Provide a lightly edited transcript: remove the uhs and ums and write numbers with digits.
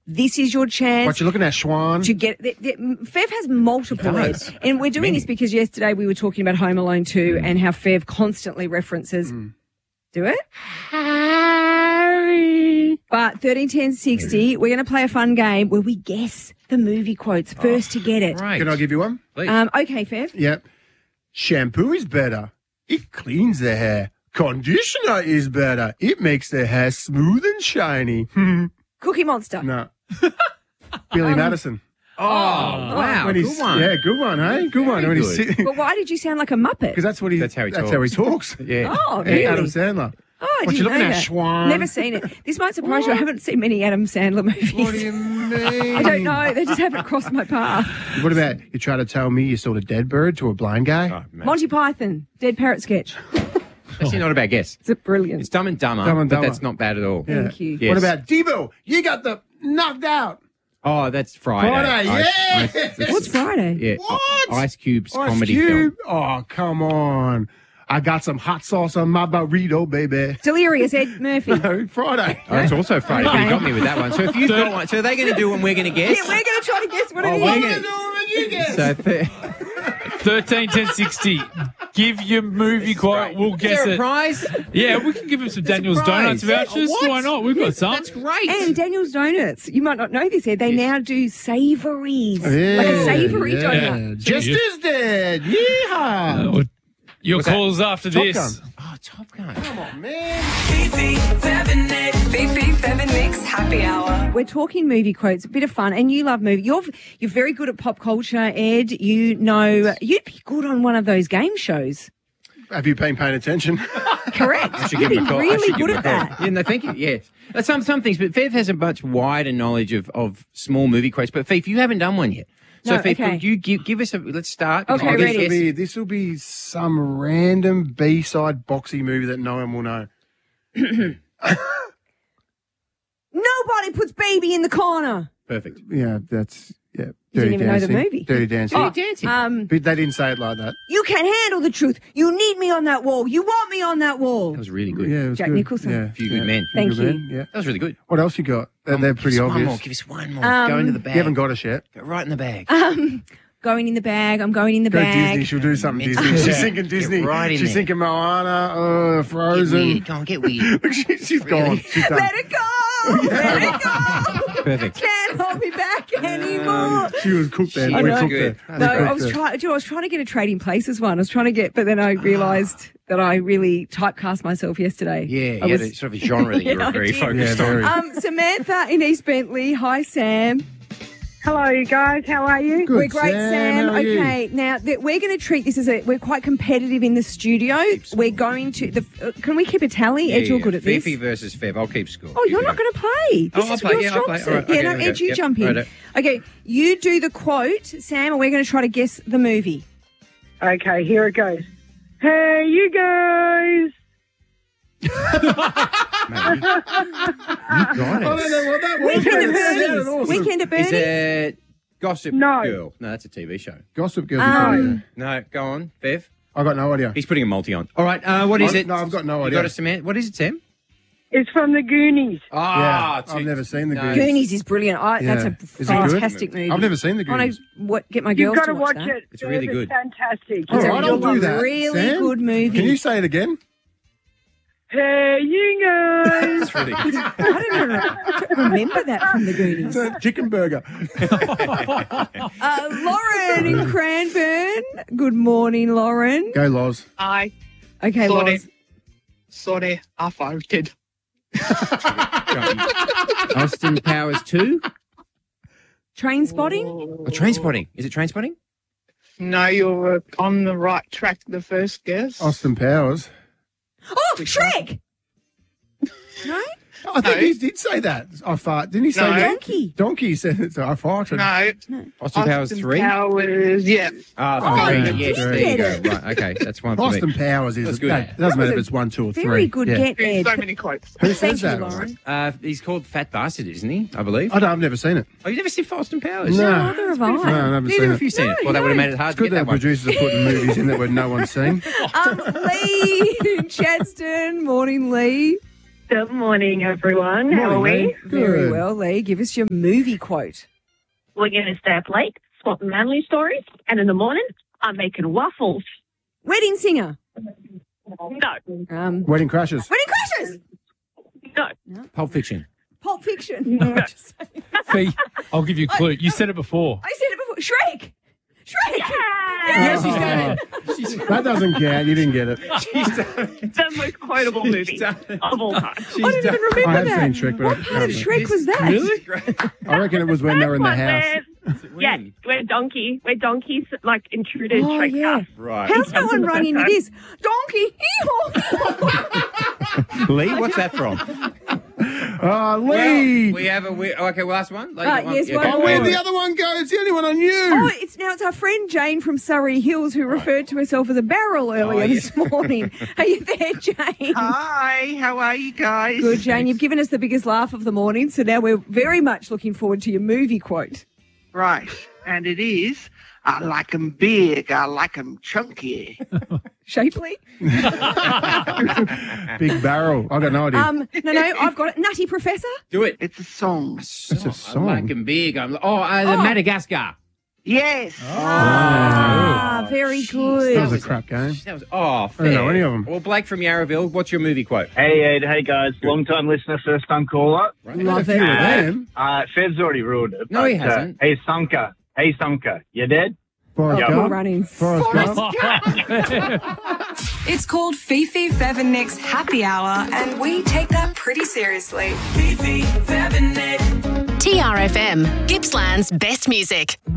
This is your chance. What you looking at, Schwan? To get Fev has multiple leads, and we're doing this because yesterday we were talking about Home Alone 2 and how Fev constantly references. Do it, Harry. But 131060, we're going to play a fun game where we guess the movie quotes first to get it. Right. Can I give you one? Please. Okay, Fev. Yep. Shampoo is better. It cleans the hair. Conditioner is better. It makes the hair smooth and shiny. Cookie Monster. No. Billy Madison. Oh, wow. When Good he's, one. Yeah, good one, hey? Good one. When he's good. sitting. But why did you sound like a Muppet? Because that's what That's how he talks. Yeah. Oh, Hey, really? Adam Sandler. Oh, I What you didn't looking know at, that. Schwan? Never seen it. This might surprise you. I haven't seen many Adam Sandler movies. What do you mean? I don't know. They just haven't crossed my path. What about you try to tell me you sold a dead bird to a blind guy? Oh, man. Monty Python, Dead Parrot Sketch. Actually, not a bad guess. It's brilliant. It's Dumb and Dumber, Dumb and but Dumber. that's not bad at all. Thank you. Yes. What about Debo? You got the knocked out. Oh, that's Friday. Friday, Ice- yeah. Ice- What's Friday? Yeah. What? Ice Cube's Ice comedy Cube? film. Oh, come on. I got some hot sauce on my burrito, baby. Delirious, Ed Murphy. No, Friday. Oh, it's also Friday, but you got me with that one. So if you've got one, so are they going to do one we're going to guess? Yeah, we're going to try to guess what it is. we're gonna- So 131060. Give your movie quote. We'll is guess there a it. prize? Yeah, we can give him some Daniel's prize. Donuts vouchers. What? Why not? We've got some. That's great. And Daniel's Donuts. You might not know this, Ed. They now do savouries. Like a savoury donut. Just as dead. Yeehaw. Your What's that? calls after Top this. Gun. Oh, Top Gun. Come on, man. Fifi, Fev and Nick. Fifi, Fev and Nick's Happy Hour. We're talking movie quotes, a bit of fun, and you love movie. You're very good at pop culture, Ed. You know, you'd be good on one of those game shows. Have you been paying attention? Correct. I should You'd give be him a call. I really should give good him at a call. that. Yeah, no, thank you. Yes. Some things, but Fev has a much wider knowledge of small movie quotes. But Fev, you haven't done one yet. So, No, Fev, okay. could you give us a... Let's start. Okay, I'll ready. guess- This will be some random B-side boxy movie that no one will know. Nobody puts baby in the corner. Perfect. Yeah, that's... Yeah. You didn't even know the Dancing. movie. Dirty Dancing. Dirty Dancing. But they didn't say it like that. You can't handle the truth. You need me on that wall. You want me on that wall. That was really good. Yeah, it was Jack good. Nicholson. Yeah. A few good men. Thank Good you. man, Yeah. That was really good. What else you got? They're pretty Give us obvious. One more. Give us one more. Go into the bag. You haven't got us yet. Go right in the bag. Going in the bag. I'm going in the Go bag. Disney. She'll do something Meant Disney. to. She's thinking Disney. Get right in She's there. thinking Moana, Get Frozen. weird. Go on, get weird. Look, she's gone. She's done. Let it go. Let it go. Perfect. Can't hold me back anymore. She was cooked there. I We know. cooked her. Good. No, We cooked I was her. trying. I was trying to get a Trading Places one. I was trying to get, but then I realised that I really typecast myself yesterday. Yeah, I you had was- a sort of a genre that you Yeah, I were very did. focused Yeah, on. very. Samantha in East Bentley. Hi, Sam. Hello, you guys. How are you? Good, We're great, Sam. How are you? Okay, now we're going to treat this as we're quite competitive in the studio. We're going to can we keep a tally? Ed, you're good at this. Fifi versus Fev. I'll keep score. Oh, you're not going to play. This I'll is play. your Yeah, I'll strong play. suit. All right, Yeah, okay, no, there we Ed, go. you Yep, jump in. righto. Okay, you do the quote, Sam, and we're going to try to guess the movie. Okay, here it goes. Hey, you guys. Mate, you got I don't it. know what that was. Weekend at but it sounded Bernie's. awesome. Weekend at Is Bernie's. it Gossip No. Girl? No, that's a TV show. Gossip Girl. No, go on, Fev. I got no idea. He's putting a multi on. All right, what is it? No, I've got no You idea. got a cement? What is it, Sam? It's from the Goonies. Ah, I've never seen the no. Goonies. Goonies is brilliant. That's a Is it good? fantastic movie. I've never seen the I want Goonies. to get my You've girls got to to watch watch that. it. It's really It's good. fantastic. All It's right, a I'll do that. really Sam, good movie. Can you say it again? Hey, you guys. It's really good. I don't remember that from the Goonies. It's a chicken burger. Lauren in Cranbourne. Good morning, Lauren. Go, Loz. I Okay, Sorry. Loz. sorry, I farted. Austin Powers 2? Train spotting? Oh, Train Spotting. Is it Train Spotting? No, you're on the right track. The first guess. Austin Powers. Oh, Shrek! No? I think he did say that. I fart. Didn't he say No. that? Donkey. Donkey said it. So I farted. No, Austin Powers 3? Powers, yeah. Ah, Oh, 3. you Yes, did there you get go. Right, okay. That's one for Austin me. Powers is. That's good. It doesn't matter if was it's 1, 2, or 3. Very good Yeah. get, Ed. So many quotes. Who Thank says you, that? Lauren. He's called Fat Bastard, isn't he? I believe. I've never seen it. Oh, you never seen Austin Powers? No. Neither have I. No, I haven't Neither seen have you it. seen it. Well, that would have made it hard It's to good get that that one. producers are putting movies in that no one's seen. Lee in Chadstone. Morning, Lee. Good morning, everyone. How are Morning, we? Lee. Very Good. well, Lee. Give us your movie quote. We're going to stay up late, swap manly stories, and in the morning, I'm making waffles. Wedding singer. No, Wedding Crashers. Wedding Crashers. no. Pulp Fiction. Pulp Fiction. No, I'm just saying. Fee, I'll give you a clue. You said it before. I said it before. Shrek. Shrek. Yes, she's done it. That doesn't count. You didn't get it. The most quotable movie of all time. I don't even remember I have that. seen Shrek, but What I part of can't. Shrek was that? Really? I reckon it was when they were in the house. Yeah, where donkeys like intruded Oh, Shrek's yeah. house. Right. How's no one rung into this? Donkey. Lee, what's that from? Lee. We have okay, last one. Lee, Yes, one Oh, more. where'd the other one go? It's the only one I knew. Oh, it's our friend Jane from Surrey Hills who referred to herself as a barrel earlier this morning. Are you there, Jane? Hi, how are you guys? Good, Jane. You've given us the biggest laugh of the morning, so now we're very much looking forward to your movie quote. Right, and it is, I like 'em big, I like 'em chunky. Shapely? Big barrel. I got no idea. No, I've got it. Nutty Professor? Do it. It's a song. It's a song. I like 'em big. The Madagascar. Yes. Very good. That was a crap game. That was I don't know any of them. Well, Blake from Yarraville, what's your movie quote? Hey, Ed. Hey, guys. Long-time listener, first-time caller. Love Few of it. them. Fed's already ruled it. No, he but, hasn't. Hey, Sunker. You dead? Forrest Yeah. Cool Gump. runnings. Forrest Gump. It's called Fifi, Fev and Nick's Happy Hour, and we take that pretty seriously. Fifi, Fev and Nick. TRFM, Gippsland's best music.